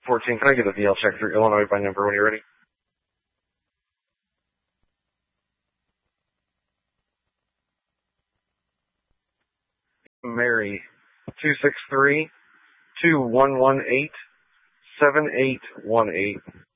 14, can I get a DL check through Illinois by number when you're ready? Mary, 263-2118-7818.